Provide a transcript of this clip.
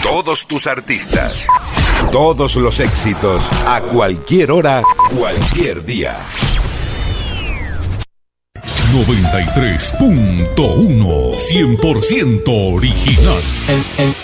Todos tus artistas, todos los éxitos, a cualquier hora, cualquier día. 93.1 100% original.